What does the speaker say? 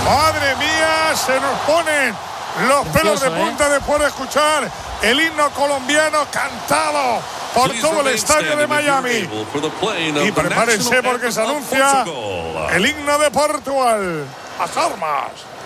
Madre mía, se nos ponen los pelos de punta después de escuchar el himno colombiano cantado por todo el estadio de Miami. Y prepárense porque se anuncia el himno de Portugal. ¡Las armas!